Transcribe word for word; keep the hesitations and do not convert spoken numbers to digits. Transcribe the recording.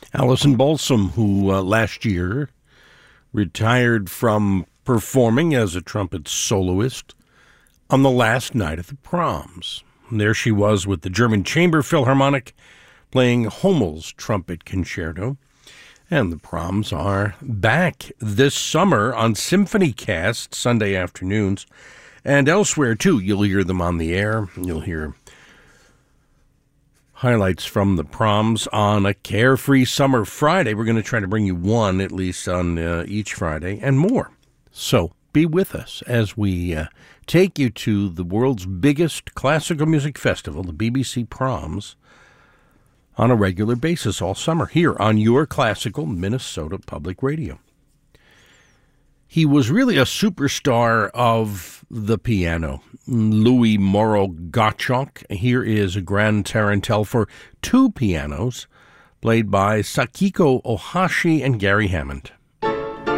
Alison Balsom, who uh, last year retired from performing as a trumpet soloist on the last night of the Proms. And there she was with the German Chamber Philharmonic playing Hommel's Trumpet Concerto. And the Proms are back this summer on SymphonyCast Sunday afternoons. And elsewhere, too. You'll hear them on the air. You'll hear highlights from the Proms on a Carefree Summer Friday. We're going to try to bring you one, at least, on uh, each Friday, and more. So be with us as we uh, take you to the world's biggest classical music festival, the B B C Proms, on a regular basis all summer here on your classical Minnesota Public Radio. He was really a superstar of the piano, Louis Moreau Gottschalk. Here is a grand tarantelle for two pianos, played by Sakiko Ohashi and Gary Hammond.